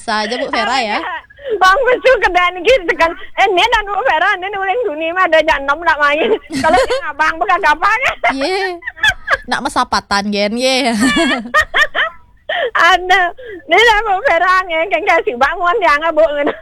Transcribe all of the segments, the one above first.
Bisa aja Bu Vera ya. Bang besu kedan gitu kan. Ini dan Bu Vera ini ulang dunia mah ada janom nak main. Kalau yang abang bukan gampang. Ye. Nak mesapatan gen ye. Ada. Ini lah Bu Vera ngeng kasih bangun yang Bu.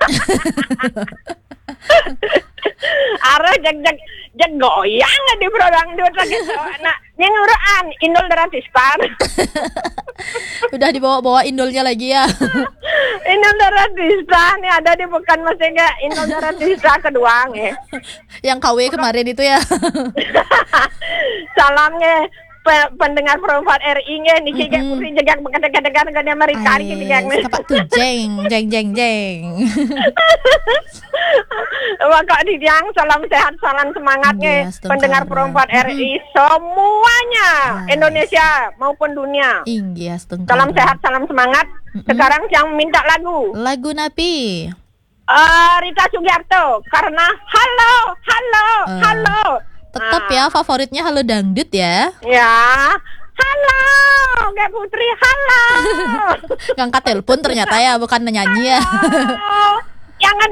Arah jag goyang di produk dua gitu. Nah, yang uraan Indol Daratista. Udah dibawa-bawa Indolnya lagi ya. Indol Daratista nih ada di bukan maksudnya Indol Daratista kedua nih. Yang KW kemarin itu ya. Salamnya pendengar perempuan RI nya nih kayak putri jaga degan dengan Amerika gitu kan. Kapak tuh jeng. Maka dijang salam sehat, salam semangatnya pendengar perempuan RI semuanya Indonesia maupun dunia. Salam sehat, salam semangat. Sekarang yang minta lagu Napi. Rita Sugiarto karena halo. Tetap ya favoritnya Halo Dangdut ya. Ya. Halo, Gak Putri, halo. Ngangkat telepon ternyata ya, bukan nyanyi ya. Jangan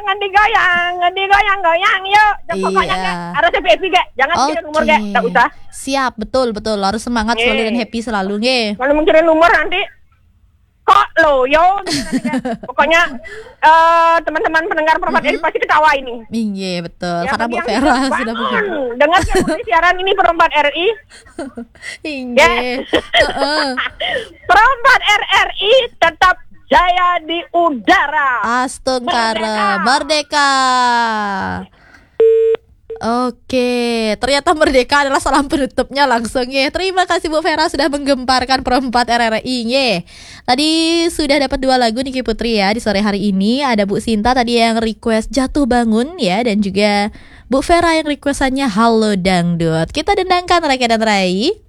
digoyang yuk. Pokoknya harus happy gak. Jangan kirim umur gak, tak usah. Siap, betul. Harus semangat selalu dan happy selalu nge. Kalau mengirim umur nanti kok lo yo pokoknya teman-teman pendengar perempuan ini pasti ketawa ini. Iya betul ya, karena Bu Vera sudah begitu. Dengar siaran ini perempuan RI. Iya. Perempuan RRI tetap jaya di udara. Astungkara Merdeka. Oke, ternyata merdeka adalah salam penutupnya langsung ya. Terima kasih Bu Vera sudah menggemparkan perempat RRI ya. Tadi sudah dapat 2 lagu Niki Putri ya di sore hari ini. Ada Bu Sinta tadi yang request Jatuh Bangun ya, dan juga Bu Vera yang requestannya Halo Dangdut. Kita dendangkan Raka dan Rai.